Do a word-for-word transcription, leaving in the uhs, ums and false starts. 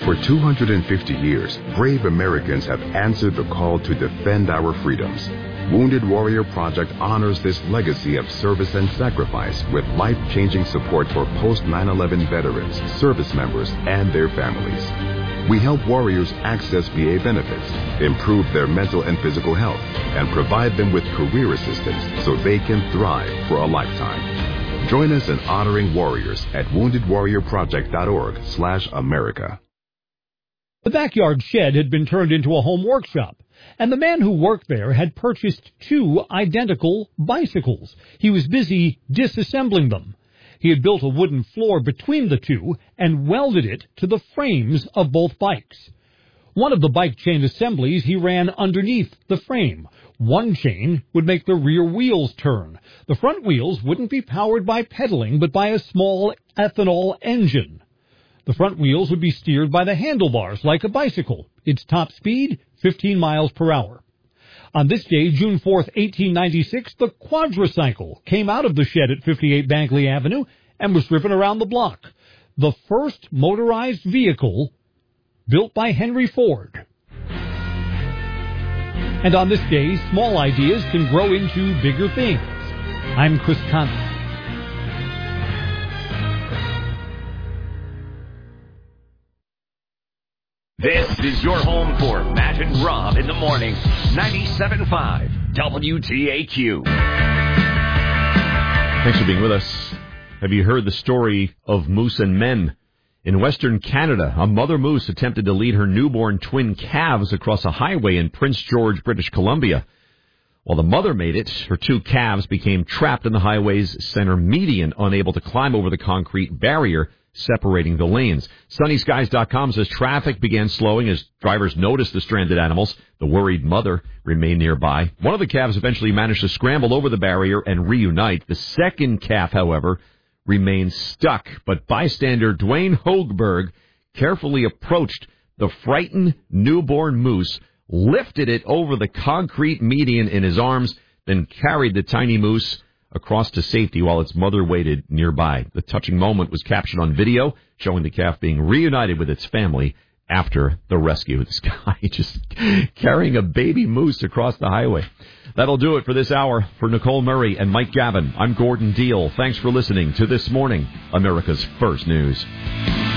For two hundred fifty years, brave Americans have answered the call to defend our freedoms. Wounded Warrior Project honors this legacy of service and sacrifice with life-changing support for post nine eleven veterans, service members, and their families. We help warriors access V A benefits, improve their mental and physical health, and provide them with career assistance so they can thrive for a lifetime. Join us in honoring warriors at wounded warrior project dot org slash America. The backyard shed had been turned into a home workshop, and the man who worked there had purchased two identical bicycles. He was busy disassembling them. He had built a wooden floor between the two and welded it to the frames of both bikes. One of the bike chain assemblies he ran underneath the frame. One chain would make the rear wheels turn. The front wheels wouldn't be powered by pedaling, but by a small ethanol engine. The front wheels would be steered by the handlebars like a bicycle. Its top speed, fifteen miles per hour. On this day, June fourth, eighteen ninety-six, the quadricycle came out of the shed at fifty-eight Bankley Avenue and was driven around the block. The first motorized vehicle built by Henry Ford. And on this day, small ideas can grow into bigger things. I'm Chris Conley. This is your home for Matt and Rob in the morning. ninety-seven point five W T A Q. Thanks for being with us. Have you heard the story of moose and men? In Western Canada, a mother moose attempted to lead her newborn twin calves across a highway in Prince George, British Columbia. While the mother made it, her two calves became trapped in the highway's center median, unable to climb over the concrete barrier separating the lanes. Sunny Skies dot com says traffic began slowing as drivers noticed the stranded animals. The worried mother remained nearby. One of the calves eventually managed to scramble over the barrier and reunite. The second calf, however, remained stuck, but bystander Dwayne Hoegberg carefully approached the frightened newborn moose, lifted it over the concrete median in his arms, then carried the tiny moose across to safety while its mother waited nearby. The touching moment was captured on video, showing the calf being reunited with its family after the rescue. This guy just carrying a baby moose across the highway. That'll do it for this hour. For Nicole Murray and Mike Gavin, I'm Gordon Deal. Thanks for listening to This Morning, America's First News.